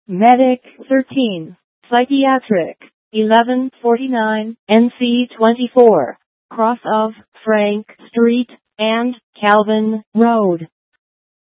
Medic 13. Psychiatric 1149 NC 24. Cross of Frank Street and Calvin Road.